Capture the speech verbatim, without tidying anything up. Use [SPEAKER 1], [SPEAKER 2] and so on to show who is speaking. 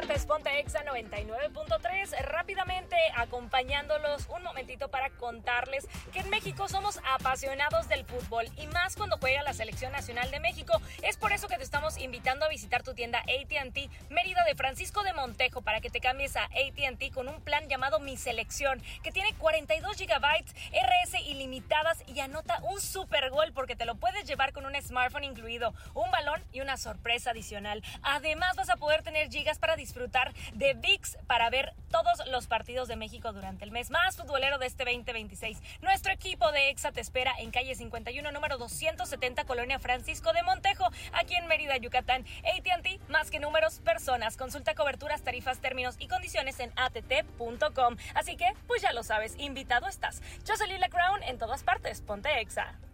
[SPEAKER 1] partes, Ponte Exa noventa y nueve punto tres. Rápidamente acompañándolos un momentito para contarles que en México somos apasionados del fútbol y más cuando juega la Selección Nacional de México. Es por eso que te estamos invitando a visitar tu tienda A T and T Mérida de Francisco de Montejo para que te cambies a A T and T con un plan llamado Mi Selección, que tiene cuarenta y dos gigabytes, R S ilimitadas y anota un super gol porque te lo puedes llevar con un smartphone incluido, un balón y una sorpresa adicional. Además vas a poder tener gigas para disfrutar de V I X para ver todos los partidos de México durante el mes más futbolero de este veinte veintiséis. Nuestro equipo de Exa te espera en calle cincuenta y uno, número doscientos setenta, Colonia Francisco de Montejo, aquí en Mérida, Yucatán. A T and T, más que números, personas. Consulta coberturas, tarifas, términos y condiciones en a t t punto com. Así que, pues ya lo sabes, invitado estás. Yo soy Lila Crown, en todas partes, Ponte Exa.